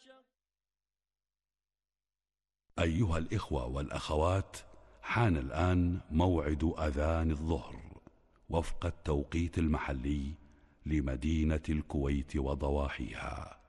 أيها الإخوة والأخوات، حان الآن موعد أذان الظهر وفق التوقيت المحلي لمدينة الكويت وضواحيها.